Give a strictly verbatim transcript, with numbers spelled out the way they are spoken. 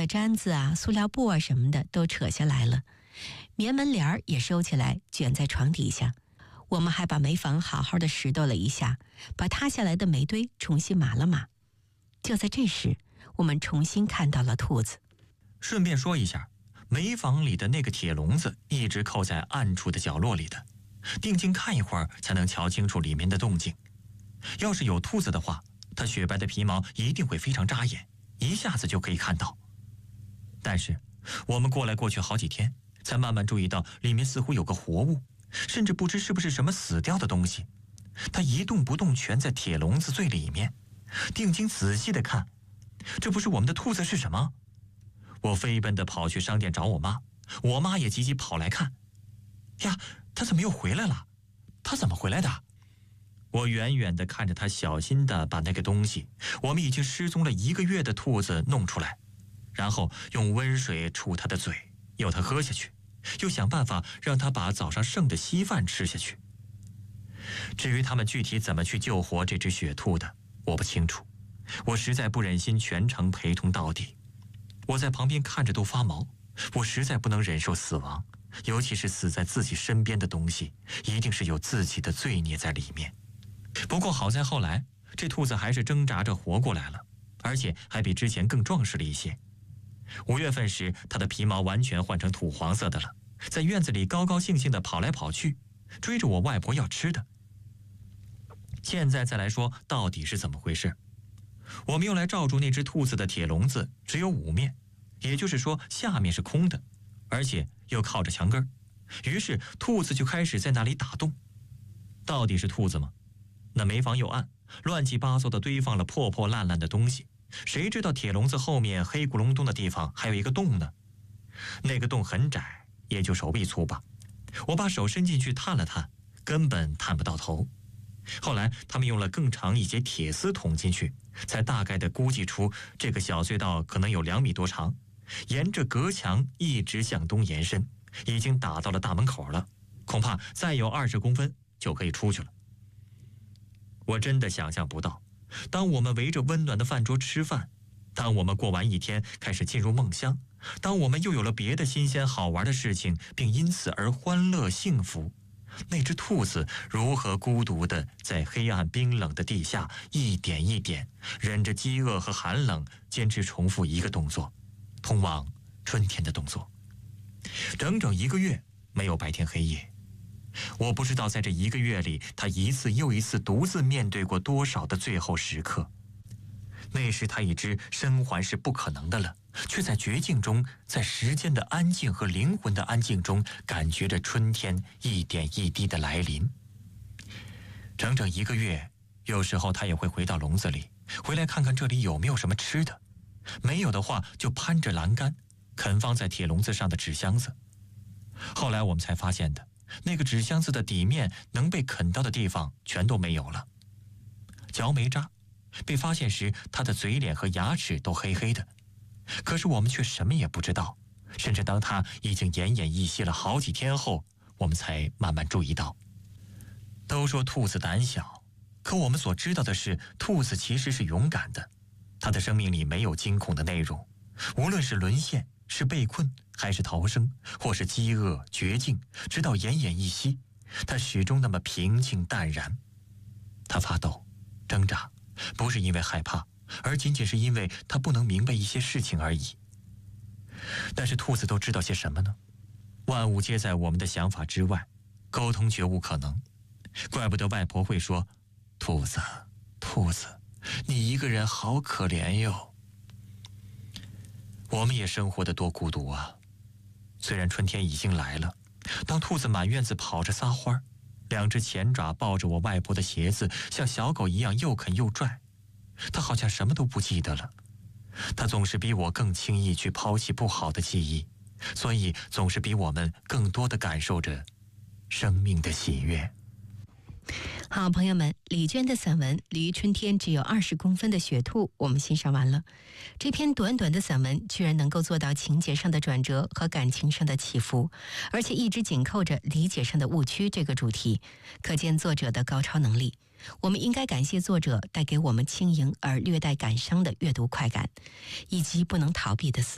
毡子啊、塑料布啊什么的都扯下来了，棉门帘儿也收起来卷在床底下。我们还把煤房好好的拾掇了一下，把塌下来的煤堆重新码了码。就在这时，我们重新看到了兔子。 顺便说一下，煤房里的那个铁笼子一直扣在暗处的角落里的，定睛看一会儿才能瞧清楚里面的动静。要是有兔子的话，它雪白的皮毛一定会非常扎眼，一下子就可以看到。但是我们过来过去好几天，才慢慢注意到里面似乎有个活物，甚至不知是不是什么死掉的东西。它一动不动蜷在铁笼子最里面，定睛仔细地看，这不是我们的兔子是什么？我飞奔地跑去商店找我妈，我妈也急急跑来看。呀，它怎么又回来了？它怎么回来的？我远远地看着它，小心地把那个东西，我们已经失踪了一个月的兔子弄出来，然后用温水触它的嘴，诱它喝下去，又想办法让它把早上剩的稀饭吃下去。至于他们具体怎么去救活这只雪兔的，我不清楚，我实在不忍心全程陪同到底。我在旁边看着都发毛，我实在不能忍受死亡，尤其是死在自己身边的东西，一定是有自己的罪孽在里面。不过好在后来，这兔子还是挣扎着活过来了，而且还比之前更壮实了一些。五月份时，它的皮毛完全换成土黄色的了，在院子里高高兴兴地跑来跑去，追着我外婆要吃的。现在再来说到底是怎么回事，我们用来罩住那只兔子的铁笼子只有五面，也就是说下面是空的，而且又靠着墙根，于是兔子就开始在那里打洞。到底是兔子吗？那煤房又暗，乱七八糟地堆放了破破烂烂的东西，谁知道铁笼子后面黑咕隆咚的地方还有一个洞呢？那个洞很窄，也就手臂粗吧。我把手伸进去探了探，根本探不到头。后来他们用了更长一节铁丝捅进去，才大概地估计出这个小隧道可能有两米多长，沿着隔墙一直向东延伸，已经打到了大门口了，恐怕再有二十公分就可以出去了。我真的想象不到，当我们围着温暖的饭桌吃饭，当我们过完一天开始进入梦乡，当我们又有了别的新鲜好玩的事情，并因此而欢乐幸福，那只兔子如何孤独地在黑暗冰冷的地下一点一点忍着饥饿和寒冷，坚持重复一个动作，通往春天的动作。整整一个月没有白天黑夜。我不知道在这一个月里，他一次又一次独自面对过多少的最后时刻。那时他已知生还是不可能的了，却在绝境中，在时间的安静和灵魂的安静中，感觉着春天一点一滴的来临。整整一个月，有时候他也会回到笼子里，回来看看这里有没有什么吃的，没有的话就攀着栏杆啃放在铁笼子上的纸箱子。后来我们才发现的，那个纸箱子的底面能被啃到的地方全都没有了。嚼煤渣被发现时，他的嘴脸和牙齿都黑黑的，可是我们却什么也不知道，甚至当他已经奄奄一息了好几天后，我们才慢慢注意到。都说兔子胆小，可我们所知道的是，兔子其实是勇敢的，它的生命里没有惊恐的内容，无论是沦陷，是被困，还是逃生，或是饥饿、绝境，直到奄奄一息，它始终那么平静淡然。它发抖挣扎，不是因为害怕，而仅仅是因为它不能明白一些事情而已。但是兔子都知道些什么呢？万物皆在我们的想法之外，沟通绝无可能。怪不得外婆会说，兔子兔子你一个人好可怜哟。我们也生活得多孤独啊。虽然春天已经来了，当兔子满院子跑着撒欢，两只前爪抱着我外婆的鞋子，像小狗一样又啃又拽，它好像什么都不记得了。它总是比我更轻易去抛弃不好的记忆，所以总是比我们更多地感受着生命的喜悦。 好，朋友们，李娟的散文《离春天只有二十公分的雪兔》我们欣赏完了。这篇短短的散文居然能够做到情节上的转折和感情上的起伏，而且一直紧扣着理解上的误区这个主题，可见作者的高超能力。我们应该感谢作者带给我们轻盈而略带感伤的阅读快感，以及不能逃避的思